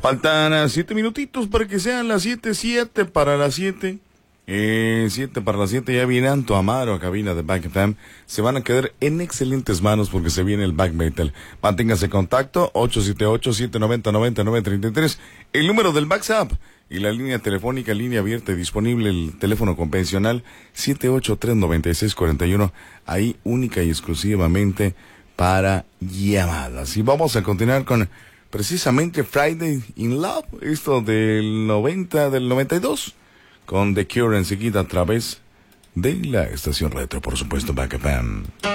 Faltan 7 minutitos para que sean las 7 para las 7. 7 para las 7 ya viene Anto Amaro a cabina de Back FM. Se van a quedar en excelentes manos porque se viene el Back Metal. Manténgase en contacto, 878-790-9933. El número del WhatsApp y la línea telefónica, línea abierta y disponible, el teléfono convencional, 783-9641. Ahí única y exclusivamente para llamadas. Y vamos a continuar con precisamente Friday in Love, esto del 92. Con The Cure enseguida a través de la estación retro, por supuesto, Back FM.